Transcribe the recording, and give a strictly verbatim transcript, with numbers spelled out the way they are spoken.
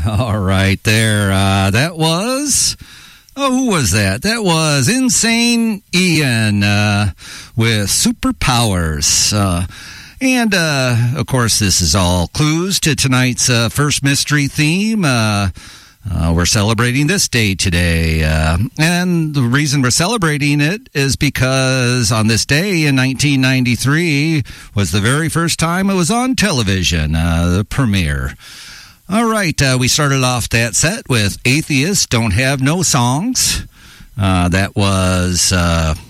All right, there. Uh, that was... Oh, who was that? That was Insane Ian uh, with Superpowers. Uh, and, uh, of course, this is all clues to tonight's uh, first mystery theme. Uh, uh, we're celebrating this day today. Uh, and the reason we're celebrating it is because on this day in nineteen ninety-three was the very first time it was on television, uh, the premiere. All right, uh, we started off that set with Atheists Don't Have No Songs. Uh, that was uh,